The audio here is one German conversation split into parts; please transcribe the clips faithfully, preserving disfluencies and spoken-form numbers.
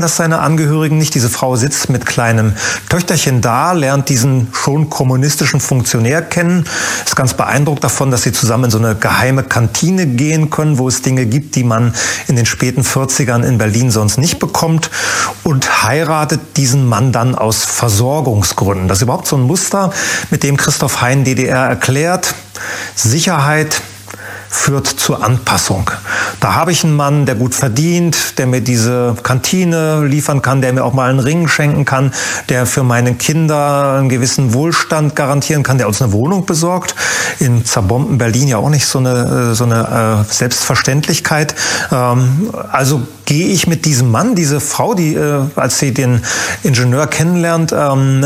das seine Angehörigen nicht. Diese Frau sitzt mit kleinem Töchterchen da, lernt diesen schon kommunistischen Funktionär kennen, ist ganz beeindruckt davon, dass sie zusammen in so eine geheime Kantine gehen können, wo es Dinge gibt, die man in den späten vierzigern in Berlin sonst nicht bekommt, und heiratet diesen Mann dann aus Versorgungsgründen. Das ist überhaupt so ein Muster, mit dem Christoph Hein D D R erklärt: Sicherheit führt zur Anpassung. Da habe ich einen Mann, der gut verdient, der mir diese Kantine liefern kann, der mir auch mal einen Ring schenken kann, der für meine Kinder einen gewissen Wohlstand garantieren kann, der uns eine Wohnung besorgt. In zerbombten Berlin ja auch nicht so eine, so eine äh, Selbstverständlichkeit. Ähm, also gehe ich mit diesem Mann, diese Frau, die, äh, als sie den Ingenieur kennenlernt, ähm,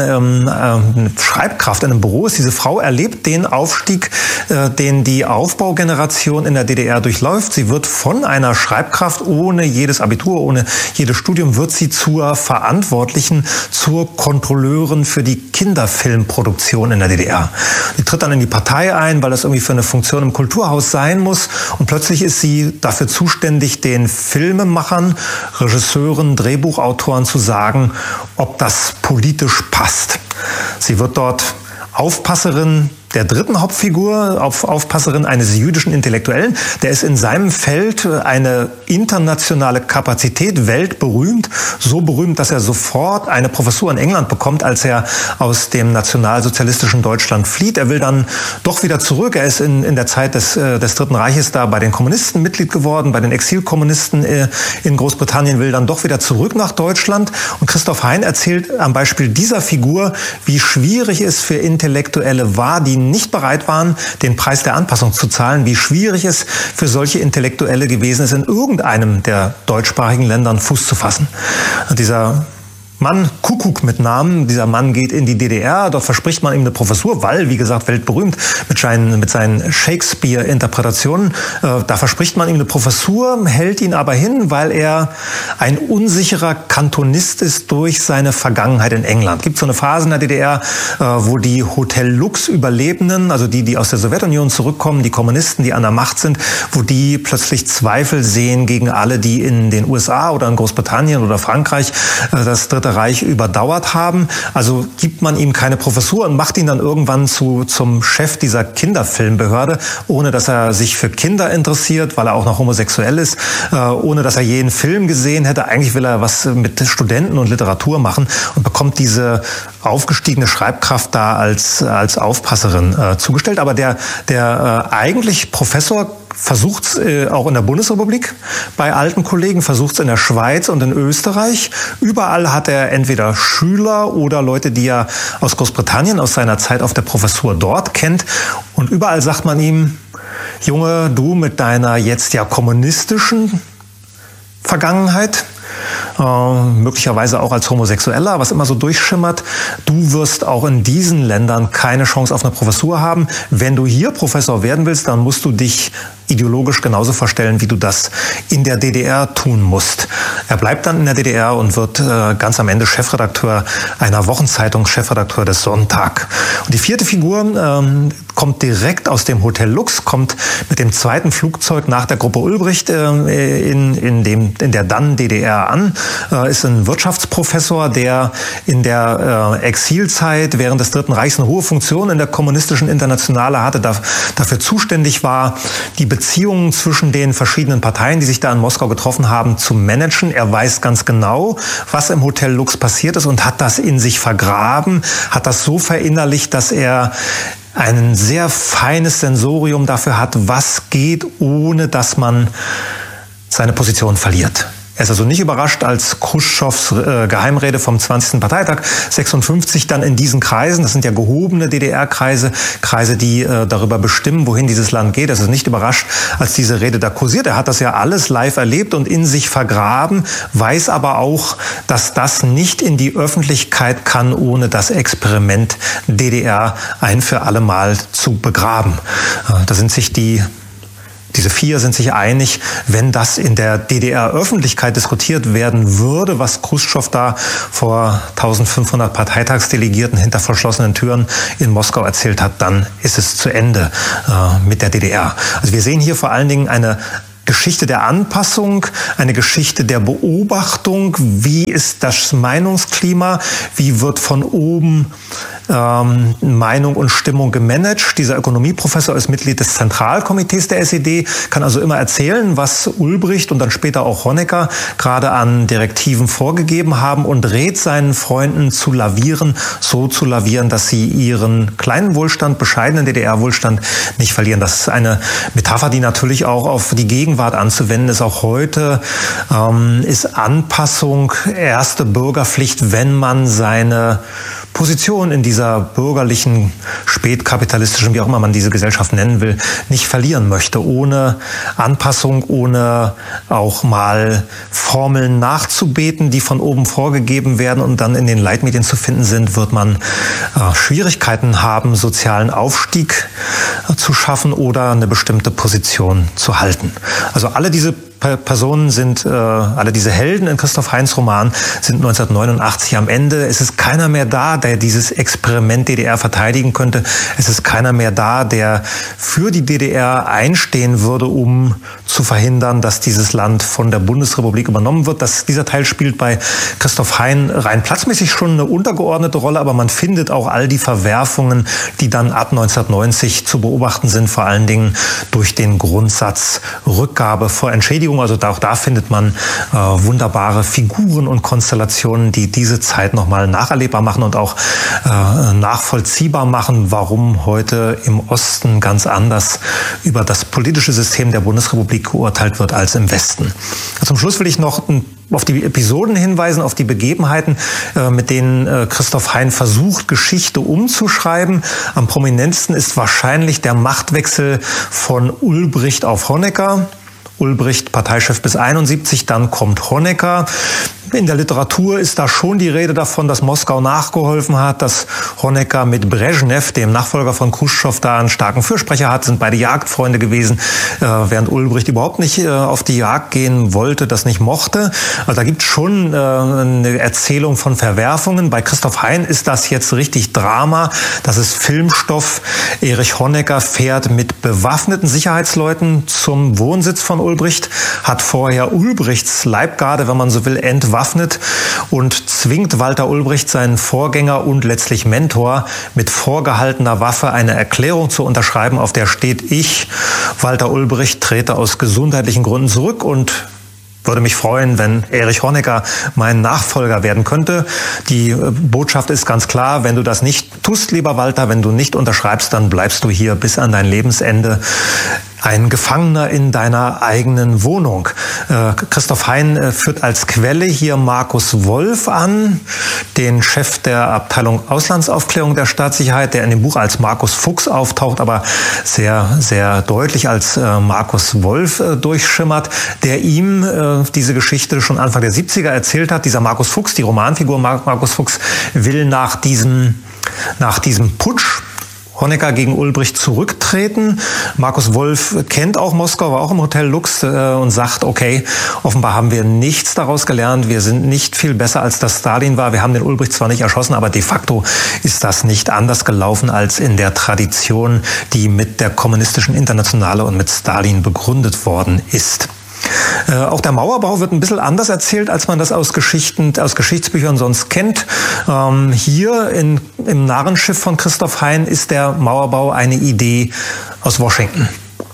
ähm, Schreibkraft in einem Büro ist. Diese Frau erlebt den Aufstieg, äh, den die Aufbaugeneration in der D D R durchläuft. Sie wird von einer Schreibkraft ohne jedes Abitur, ohne jedes Studium, wird sie zur Verantwortlichen, zur Kontrolleurin für die Kinderfilmproduktion in der D D R. Die tritt dann in die Partei ein, weil das irgendwie für eine Funktion im Kulturhaus sein muss. Und plötzlich ist sie dafür zuständig, den Filmemachern, Regisseuren, Drehbuchautoren zu sagen, ob das politisch passt. Sie wird dort Aufpasserin der dritten Hauptfigur, auf Aufpasserin eines jüdischen Intellektuellen. Der ist in seinem Feld eine internationale Kapazität, weltberühmt. So berühmt, dass er sofort eine Professur in England bekommt, als er aus dem nationalsozialistischen Deutschland flieht. Er will dann doch wieder zurück. Er ist in, in der Zeit des, des Dritten Reiches da bei den Kommunisten Mitglied geworden, bei den Exilkommunisten in Großbritannien, will dann doch wieder zurück nach Deutschland. Und Christoph Hein erzählt am Beispiel dieser Figur, wie schwierig es für Intellektuelle war, die nicht bereit waren, den Preis der Anpassung zu zahlen, wie schwierig es für solche Intellektuelle gewesen ist, in irgendeinem der deutschsprachigen Ländern Fuß zu fassen. Und dieser Mann, Kuckuck mit Namen, dieser Mann geht in die D D R, dort verspricht man ihm eine Professur, weil, wie gesagt, weltberühmt mit seinen, mit seinen Shakespeare-Interpretationen, äh, da verspricht man ihm eine Professur, hält ihn aber hin, weil er ein unsicherer Kantonist ist durch seine Vergangenheit in England. Es gibt so eine Phase in der D D R, äh, wo die Hotel Lux-Überlebenden, also die, die aus der Sowjetunion zurückkommen, die Kommunisten, die an der Macht sind, wo die plötzlich Zweifel sehen gegen alle, die in den U S A oder in Großbritannien oder Frankreich äh, das dritte Reich überdauert haben. Also gibt man ihm keine Professur und macht ihn dann irgendwann zu, zum Chef dieser Kinderfilmbehörde, ohne dass er sich für Kinder interessiert, weil er auch noch homosexuell ist, äh, ohne dass er jeden Film gesehen hätte. Eigentlich will er was mit Studenten und Literatur machen und bekommt diese aufgestiegene Schreibkraft da als, als Aufpasserin äh, zugestellt. Aber der, der äh, eigentlich Professor versucht es äh, auch in der Bundesrepublik bei alten Kollegen, versucht es in der Schweiz und in Österreich. Überall hat er entweder Schüler oder Leute, die er aus Großbritannien, aus seiner Zeit auf der Professur dort kennt. Und überall sagt man ihm: Junge, du mit deiner jetzt ja kommunistischen Vergangenheit, äh, möglicherweise auch als Homosexueller, was immer so durchschimmert, du wirst auch in diesen Ländern keine Chance auf eine Professur haben. Wenn du hier Professor werden willst, dann musst du dich ideologisch genauso verstellen, wie du das in der D D R tun musst. Er bleibt dann in der D D R und wird äh, ganz am Ende Chefredakteur einer Wochenzeitung, Chefredakteur des Sonntag. Und die vierte Figur ähm, kommt direkt aus dem Hotel Lux, kommt mit dem zweiten Flugzeug nach der Gruppe Ulbricht äh, in, in, dem, in der dann D D R an, äh, ist ein Wirtschaftsprofessor, der in der äh, Exilzeit während des Dritten Reichs eine hohe Funktion in der kommunistischen Internationale hatte, da, dafür zuständig war, die Beziehungen zwischen den verschiedenen Parteien, die sich da in Moskau getroffen haben, zu managen. Er weiß ganz genau, was im Hotel Lux passiert ist und hat das in sich vergraben, hat das so verinnerlicht, dass er ein sehr feines Sensorium dafür hat, was geht, ohne dass man seine Position verliert. Er ist also nicht überrascht, als Chruschtschows äh, Geheimrede vom zwanzigsten Parteitag sechsundfünfzig dann in diesen Kreisen, das sind ja gehobene D D R-Kreise, Kreise, die äh, darüber bestimmen, wohin dieses Land geht. Er ist nicht überrascht, als diese Rede da kursiert. Er hat das ja alles live erlebt und in sich vergraben, weiß aber auch, dass das nicht in die Öffentlichkeit kann, ohne das Experiment D D R ein für alle Mal zu begraben. Äh, da sind sich die Diese vier sind sich einig, wenn das in der D D R-Öffentlichkeit diskutiert werden würde, was Chruschtschow da vor eintausendfünfhundert Parteitagsdelegierten hinter verschlossenen Türen in Moskau erzählt hat, dann ist es zu Ende äh, mit der D D R. Also wir sehen hier vor allen Dingen eine Geschichte der Anpassung, eine Geschichte der Beobachtung. Wie ist das Meinungsklima? Wie wird von oben ähm, Meinung und Stimmung gemanagt? Dieser Ökonomieprofessor ist Mitglied des Zentralkomitees der S E D, kann also immer erzählen, was Ulbricht und dann später auch Honecker gerade an Direktiven vorgegeben haben und rät seinen Freunden zu lavieren, so zu lavieren, dass sie ihren kleinen Wohlstand, bescheidenen D D R-Wohlstand nicht verlieren. Das ist eine Metapher, die natürlich auch auf die Gegenwart anzuwenden ist. Auch heute ähm, ist Anpassung erste Bürgerpflicht, wenn man seine Position in dieser bürgerlichen, spätkapitalistischen, wie auch immer man diese Gesellschaft nennen will, nicht verlieren möchte. Ohne Anpassung, ohne auch mal Formeln nachzubeten, die von oben vorgegeben werden und dann in den Leitmedien zu finden sind, wird man äh, Schwierigkeiten haben, sozialen Aufstieg äh, zu schaffen oder eine bestimmte Position zu halten. Also alle diese Personen sind, äh, alle diese Helden in Christoph Heyns Roman sind neunzehnhundertneunundachtzig am Ende. Es ist keiner mehr da, der dieses Experiment D D R verteidigen könnte. Es ist keiner mehr da, der für die D D R einstehen würde, um zu verhindern, dass dieses Land von der Bundesrepublik übernommen wird. Das, dieser Teil spielt bei Christoph Heyn rein platzmäßig schon eine untergeordnete Rolle, aber man findet auch all die Verwerfungen, die dann ab neunzehnhundertneunzig zu beobachten sind, vor allen Dingen durch den Grundsatz Rückgabe vor Entschädigung. Also auch da findet man äh, wunderbare Figuren und Konstellationen, die diese Zeit nochmal nacherlebbar machen und auch äh, nachvollziehbar machen, warum heute im Osten ganz anders über das politische System der Bundesrepublik geurteilt wird als im Westen. Zum Schluss will ich noch ein auf die Episoden hinweisen, auf die Begebenheiten, äh, mit denen äh, Christoph Heyn versucht, Geschichte umzuschreiben. Am prominentesten ist wahrscheinlich der Machtwechsel von Ulbricht auf Honecker. Ulbricht Parteichef bis einundsiebzig, dann kommt Honecker. In der Literatur ist da schon die Rede davon, dass Moskau nachgeholfen hat, dass Honecker mit Brezhnev, dem Nachfolger von Khrushchev, da einen starken Fürsprecher hat, sind beide Jagdfreunde gewesen, äh, während Ulbricht überhaupt nicht äh, auf die Jagd gehen wollte, das nicht mochte. Also da gibt es schon äh, eine Erzählung von Verwerfungen. Bei Christoph Heyn ist das jetzt richtig Drama, das ist Filmstoff. Erich Honecker fährt mit bewaffneten Sicherheitsleuten zum Wohnsitz von Ulbricht, hat vorher Ulbrichts Leibgarde, wenn man so will, entwaffnet und zwingt Walter Ulbricht, seinen Vorgänger und letztlich Mentor, mit vorgehaltener Waffe eine Erklärung zu unterschreiben, auf der steht: Ich, Walter Ulbricht, trete aus gesundheitlichen Gründen zurück und würde mich freuen, wenn Erich Honecker mein Nachfolger werden könnte. Die Botschaft ist ganz klar: Wenn du das nicht tust, lieber Walter, wenn du nicht unterschreibst, dann bleibst du hier bis an dein Lebensende ein Gefangener in deiner eigenen Wohnung. Äh, Christoph Heyn äh, führt als Quelle hier Markus Wolf an, den Chef der Abteilung Auslandsaufklärung der Staatssicherheit, der in dem Buch als Markus Fuchs auftaucht, aber sehr, sehr deutlich als äh, Markus Wolf äh, durchschimmert, der ihm äh, diese Geschichte schon Anfang der siebziger erzählt hat. Dieser Markus Fuchs, die Romanfigur Mar- Markus Fuchs, will nach diesem, nach diesem Putsch Honecker gegen Ulbricht zurücktreten. Markus Wolf kennt auch Moskau, war auch im Hotel Lux äh, und sagt, okay, offenbar haben wir nichts daraus gelernt. Wir sind nicht viel besser, als das Stalin war. Wir haben den Ulbricht zwar nicht erschossen, aber de facto ist das nicht anders gelaufen als in der Tradition, die mit der kommunistischen Internationale und mit Stalin begründet worden ist. Äh, auch der Mauerbau wird ein bisschen anders erzählt, als man das aus Geschichten, aus Geschichtsbüchern sonst kennt. Ähm, hier in, im Narrenschiff von Christoph Heyn ist der Mauerbau eine Idee aus Washington.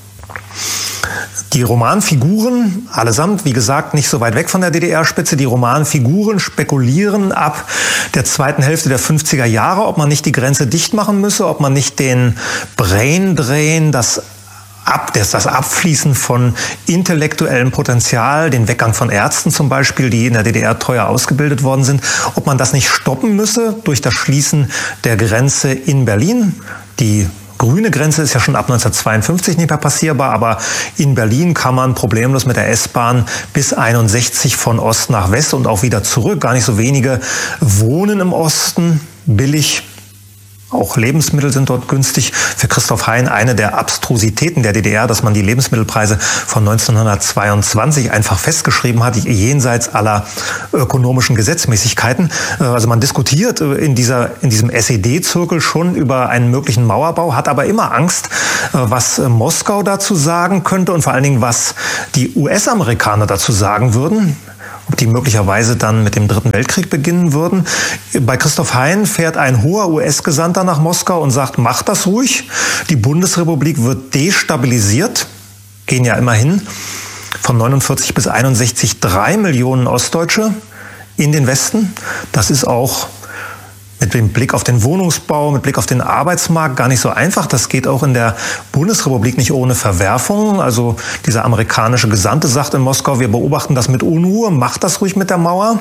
Die Romanfiguren, allesamt, wie gesagt, nicht so weit weg von der D D R-Spitze, die Romanfiguren spekulieren ab der zweiten Hälfte der fünfziger Jahre, ob man nicht die Grenze dicht machen müsse, ob man nicht den Brain Drain, das Ab, das, das Abfließen von intellektuellem Potenzial, den Weggang von Ärzten zum Beispiel, die in der D D R teuer ausgebildet worden sind, ob man das nicht stoppen müsse durch das Schließen der Grenze in Berlin. Die grüne Grenze ist ja schon ab neunzehnhundertzweiundfünfzig nicht mehr passierbar, aber in Berlin kann man problemlos mit der S-Bahn bis einundsechzig von Ost nach West und auch wieder zurück. Gar nicht so wenige wohnen im Osten, billig, Auch Lebensmittel sind dort günstig. Für Christoph Hein eine der Abstrusitäten der D D R, dass man die Lebensmittelpreise von neunzehnhundertzweiundzwanzig einfach festgeschrieben hat, jenseits aller ökonomischen Gesetzmäßigkeiten. Also man diskutiert in dieser, in diesem S E D-Zirkel schon über einen möglichen Mauerbau, hat aber immer Angst, was Moskau dazu sagen könnte und vor allen Dingen, was die U S-Amerikaner dazu sagen würden, ob die möglicherweise dann mit dem Dritten Weltkrieg beginnen würden. Bei Christoph Hein fährt ein hoher U S-Gesandter nach Moskau und sagt, macht das ruhig. Die Bundesrepublik wird destabilisiert. Gehen ja immerhin von neunundvierzig bis einundsechzig drei Millionen Ostdeutsche in den Westen. Das ist auch mit dem Blick auf den Wohnungsbau, mit Blick auf den Arbeitsmarkt gar nicht so einfach. Das geht auch in der Bundesrepublik nicht ohne Verwerfungen. Also dieser amerikanische Gesandte sagt in Moskau, wir beobachten das mit Unruhe, macht das ruhig mit der Mauer.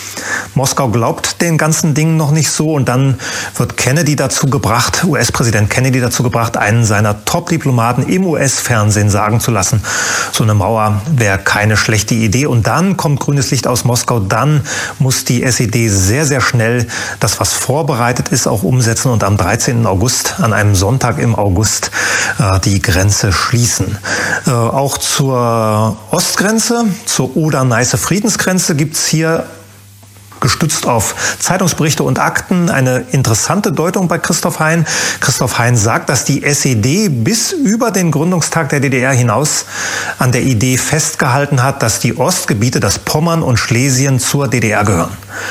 Moskau glaubt den ganzen Dingen noch nicht so und dann wird Kennedy dazu gebracht, U S-Präsident Kennedy dazu gebracht, einen seiner Top-Diplomaten im U S-Fernsehen sagen zu lassen, so eine Mauer wäre keine schlechte Idee. Und dann kommt grünes Licht aus Moskau, dann muss die S E D sehr, sehr schnell das, was vorbereitet ist, auch umsetzen und am dreizehnten August, an einem Sonntag im August, äh, die Grenze schließen. Äh, auch zur Ostgrenze, zur Oder-Neiße-Friedensgrenze gibt's hier gestützt auf Zeitungsberichte und Akten eine interessante Deutung bei Christoph Hein. Christoph Hein sagt, dass die S E D bis über den Gründungstag der D D R hinaus an der Idee festgehalten hat, dass die Ostgebiete, das Pommern und Schlesien zur D D R gehören.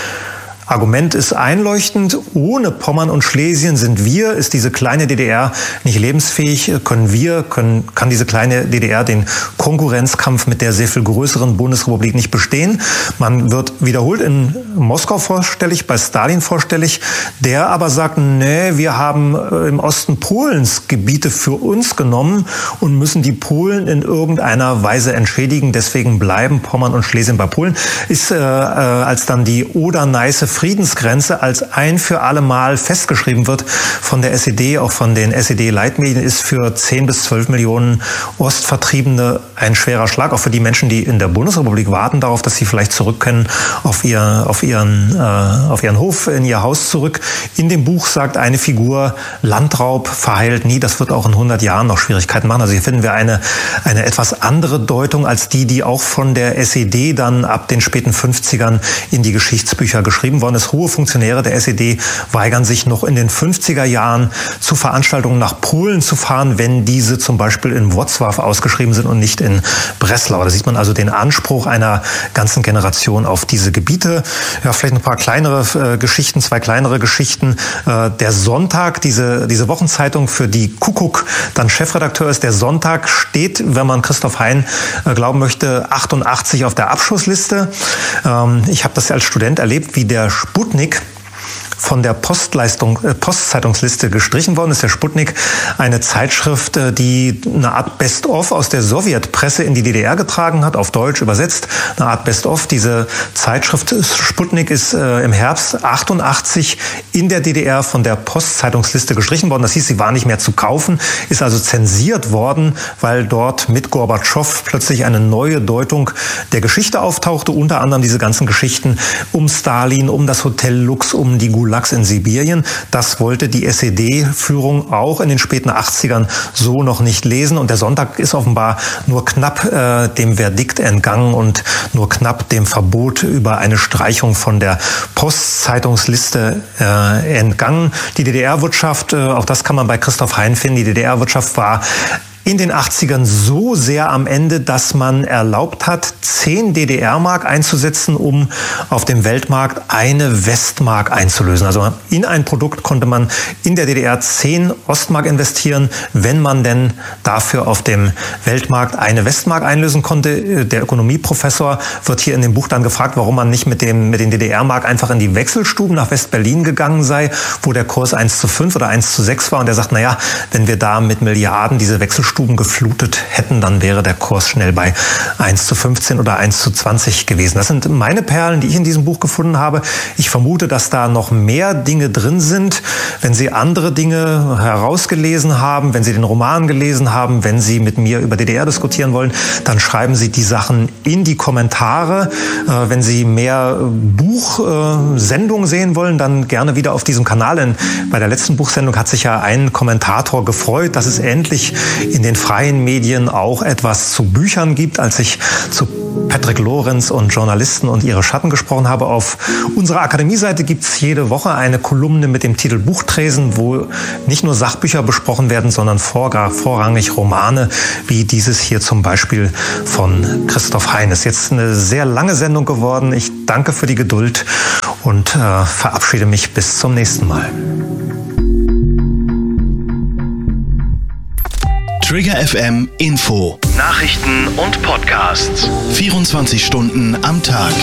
Argument ist einleuchtend. Ohne Pommern und Schlesien sind wir, ist diese kleine D D R nicht lebensfähig. Können wir, können, kann diese kleine D D R den Konkurrenzkampf mit der sehr viel größeren Bundesrepublik nicht bestehen. Man wird wiederholt in Moskau vorstellig, bei Stalin vorstellig, der aber sagt, nee, wir haben im Osten Polens Gebiete für uns genommen und müssen die Polen in irgendeiner Weise entschädigen. Deswegen bleiben Pommern und Schlesien bei Polen. Ist, äh, als dann die Oder-Neiße Friedensgrenze als ein für alle Mal festgeschrieben wird von der S E D, auch von den S E D-Leitmedien, ist für zehn bis zwölf Millionen Ostvertriebene ein schwerer Schlag. Auch für die Menschen, die in der Bundesrepublik warten darauf, dass sie vielleicht zurück können auf, ihr, auf, ihren, äh, auf ihren Hof, in ihr Haus zurück. In dem Buch sagt eine Figur, Landraub verheilt nie. Das wird auch in hundert Jahren noch Schwierigkeiten machen. Also hier finden wir eine, eine etwas andere Deutung als die, die auch von der S E D dann ab den späten fünfzigern in die Geschichtsbücher geschrieben worden ist. Hohe Funktionäre der S E D weigern sich noch in den fünfziger Jahren zu Veranstaltungen nach Polen zu fahren, wenn diese zum Beispiel in Wrocław ausgeschrieben sind und nicht in Breslau. Da sieht man also den Anspruch einer ganzen Generation auf diese Gebiete. Ja, vielleicht ein paar kleinere äh, Geschichten, zwei kleinere Geschichten. Äh, der Sonntag, diese, diese Wochenzeitung, für die Kuckuck dann Chefredakteur ist, der Sonntag steht, wenn man Christoph Hein äh, glauben möchte, achtundachtzig auf der Abschussliste. Ähm, ich habe das als Student erlebt, wie der Sputnik von der Postleistung, äh, Postzeitungsliste gestrichen worden ist. Der Sputnik, eine Zeitschrift, äh, die eine Art Best-of aus der Sowjetpresse in die D D R getragen hat, auf Deutsch übersetzt. Eine Art Best-of. Diese Zeitschrift Sputnik ist äh, im Herbst achtundachtzig in der D D R von der Postzeitungsliste gestrichen worden. Das hieß, sie war nicht mehr zu kaufen, ist also zensiert worden, weil dort mit Gorbatschow plötzlich eine neue Deutung der Geschichte auftauchte. Unter anderem diese ganzen Geschichten um Stalin, um das Hotel Lux, um die Gulags in Sibirien. Das wollte die S E D-Führung auch in den späten achtzigern so noch nicht lesen. Und der Sonntag ist offenbar nur knapp äh, dem Verdikt entgangen und nur knapp dem Verbot über eine Streichung von der Postzeitungsliste äh, entgangen. Die D D R-Wirtschaft, äh, auch das kann man bei Christoph Hein finden, die D D R-Wirtschaft war in den achtzigern so sehr am Ende, dass man erlaubt hat, zehn D D R-Mark einzusetzen, um auf dem Weltmarkt eine Westmark einzulösen. Also in ein Produkt konnte man in der D D R zehn Ostmark investieren, wenn man denn dafür auf dem Weltmarkt eine Westmark einlösen konnte. Der Ökonomieprofessor wird hier in dem Buch dann gefragt, warum man nicht mit dem, mit den D D R-Mark einfach in die Wechselstuben nach West-Berlin gegangen sei, wo der Kurs eins zu fünf oder eins zu sechs war. Und er sagt, naja, wenn wir da mit Milliarden diese Wechselstuben Buchstuben geflutet hätten, dann wäre der Kurs schnell bei eins zu fünfzehn oder eins zu zwanzig gewesen. Das sind meine Perlen, die ich in diesem Buch gefunden habe. Ich vermute, dass da noch mehr Dinge drin sind. Wenn Sie andere Dinge herausgelesen haben, wenn Sie den Roman gelesen haben, wenn Sie mit mir über D D R diskutieren wollen, dann schreiben Sie die Sachen in die Kommentare. Äh, wenn Sie mehr Buchsendungen äh, sehen wollen, dann gerne wieder auf diesem Kanal. Denn bei der letzten Buchsendung hat sich ja ein Kommentator gefreut, dass es endlich in den freien Medien auch etwas zu Büchern gibt. Als ich zu Patrick Lorenz und Journalisten und ihre Schatten gesprochen habe, auf unserer Akademie-Seite gibt es jede Woche eine Kolumne mit dem Titel Buchtresen, wo nicht nur Sachbücher besprochen werden, sondern vorrangig Romane, wie dieses hier zum Beispiel von Christoph Heines. Jetzt eine sehr lange Sendung geworden. Ich danke für die Geduld und äh, verabschiede mich bis zum nächsten Mal. Trigger F M Info. Nachrichten und Podcasts. vierundzwanzig Stunden am Tag.